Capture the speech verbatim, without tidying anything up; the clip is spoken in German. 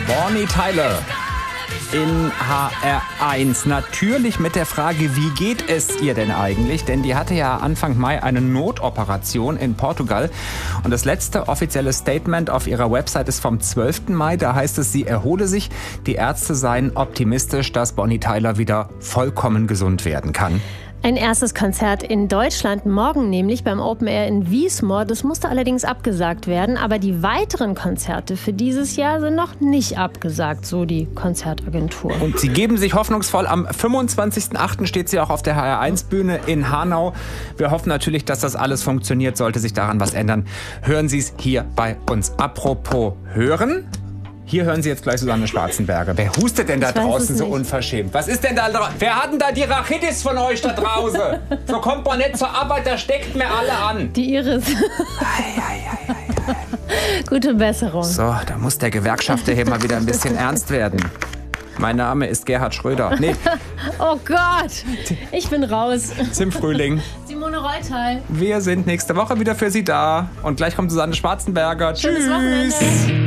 Bonnie Tyler in H R eins. Natürlich mit der Frage, wie geht es ihr denn eigentlich? Denn die hatte ja Anfang Mai eine Notoperation in Portugal. Und das letzte offizielle Statement auf ihrer Website ist vom zwölften Mai. Da heißt es, sie erhole sich. Die Ärzte seien optimistisch, dass Bonnie Tyler wieder vollkommen gesund werden kann. Ein erstes Konzert in Deutschland morgen, nämlich beim Open Air in Wiesmoor. Das musste allerdings abgesagt werden. Aber die weiteren Konzerte für dieses Jahr sind noch nicht abgesagt, so die Konzertagentur. Und sie geben sich hoffnungsvoll. Am fünfundzwanzigsten achten steht sie auch auf der H R eins Bühne in Hanau. Wir hoffen natürlich, dass das alles funktioniert. Sollte sich daran was ändern, hören Sie es hier bei uns. Apropos hören. Hier hören Sie jetzt gleich Susanne Schwarzenberger. Wer hustet denn da Ich weiß draußen es so nicht. unverschämt? Was ist denn da draußen? Wer hat denn da die Rachitis von euch da draußen? So kommt man nicht zur Arbeit, da steckt mir alle an. Die Iris. Ei, ei, ei, ei, ei. Gute Besserung. So, da muss der Gewerkschafter hier mal wieder ein bisschen ernst werden. Mein Name ist Gerhard Schröder. Nee, Oh Gott, ich bin raus. zum Frühling. Simone Reutal. Wir sind nächste Woche wieder für Sie da. Und gleich kommt Susanne Schwarzenberger. Schönes Tschüss. Wochenende.